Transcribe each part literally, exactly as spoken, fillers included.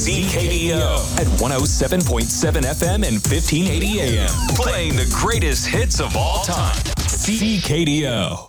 C K D O at one oh seven point seven F M and fifteen eighty A M. Playing the greatest hits of all time. C K D O.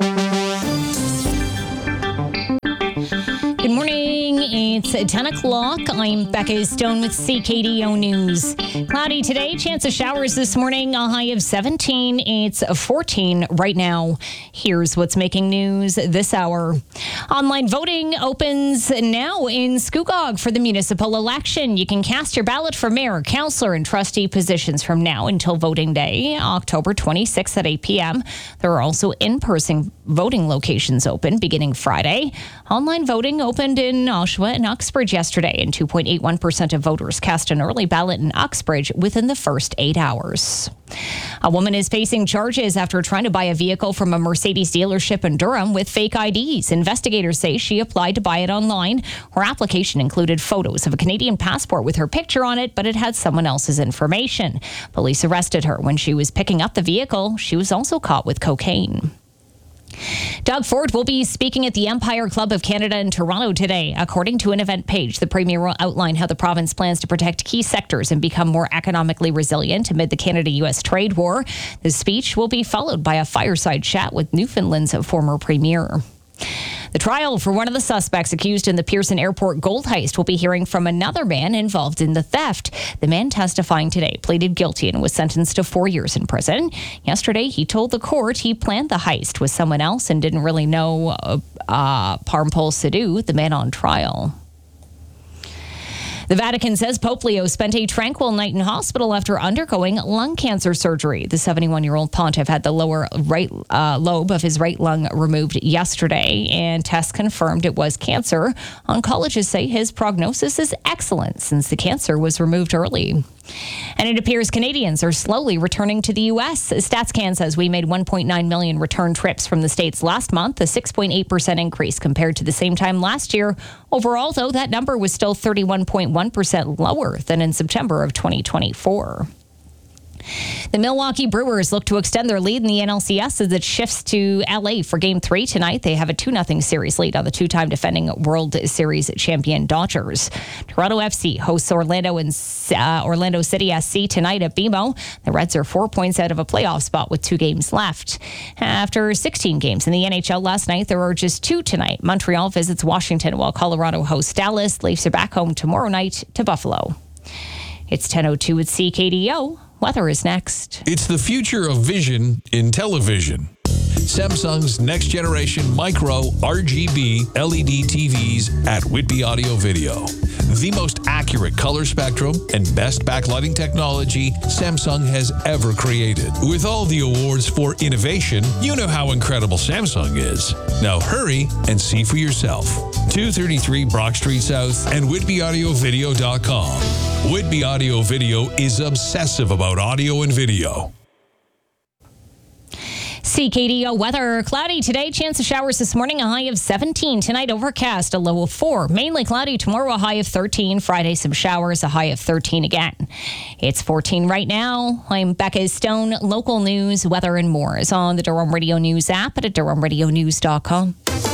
Good morning. It's ten o'clock. I'm Becca Stone with C K D O News. Cloudy today. Chance of showers this morning. A high of seventeen. It's fourteen right now. Here's what's making news this hour. Online voting opens now in Scugog for the municipal election. You can cast your ballot for mayor, councillor, and trustee positions from now until voting day, October twenty-sixth at eight p.m. There are also in-person voting locations open beginning Friday. Online voting opened in Oshawa and Uxbridge yesterday, and two point eight one percent of voters cast an early ballot in Uxbridge within the first eight hours. A woman is facing charges after trying to buy a vehicle from a Mercedes dealership in Durham with fake I Ds. Investigators say she applied to buy it online. Her application included photos of a Canadian passport with her picture on it, but it had someone else's information. Police arrested her when she was picking up the vehicle. She was also caught with cocaine. Doug Ford will be speaking at the Empire Club of Canada in Toronto today. According to an event page, the Premier will outline how the province plans to protect key sectors and become more economically resilient amid the Canada-U S trade war. The speech will be followed by a fireside chat with Newfoundland's former Premier. The trial for one of the suspects accused in the Pearson Airport gold heist will be hearing from another man involved in the theft. The man testifying today pleaded guilty and was sentenced to four years in prison. Yesterday, he told the court he planned the heist with someone else and didn't really know uh, uh, Parmpol Sidhu, the man on trial. The Vatican says Pope Leo spent a tranquil night in hospital after undergoing lung cancer surgery. The seventy-one-year-old pontiff had the lower right uh, lobe of his right lung removed yesterday, and tests confirmed it was cancer. Oncologists say his prognosis is excellent since the cancer was removed early. And it appears Canadians are slowly returning to the U S. StatsCan says we made one point nine million return trips from the States last month, a six point eight percent increase compared to the same time last year. Overall, though, that number was still thirty-one point one percent lower than in September of twenty twenty-four. The Milwaukee Brewers look to extend their lead in the N L C S as it shifts to L A for Game three tonight. They have a two nothing series lead on the two-time defending World Series champion Dodgers. Toronto F C hosts Orlando and uh, Orlando City S C tonight at B M O. The Reds are four points out of a playoff spot with two games left. After sixteen games in the N H L last night, there are just two tonight. Montreal visits Washington while Colorado hosts Dallas. Leafs are back home tomorrow night to Buffalo. It's ten oh two at C K D O. Weather is next. It's the future of vision in television. Samsung's next generation micro R G B L E D T Vs at Whitby Audio Video. The most accurate color spectrum and best backlighting technology Samsung has ever created. With all the awards for innovation, you know how incredible Samsung is. Now hurry and see for yourself. two thirty-three Brock Street South and whitby audio video dot com. Whitby Audio Video is obsessive about audio and video. C K D O weather. Cloudy today. Chance of showers this morning. A high of seventeen. Tonight overcast. A low of four. Mainly cloudy. Tomorrow a high of thirteen. Friday some showers. A high of thirteen again. It's fourteen right now. I'm Becca Stone. Local news, weather, and more is on the Durham Radio News app and at durham radio news dot com.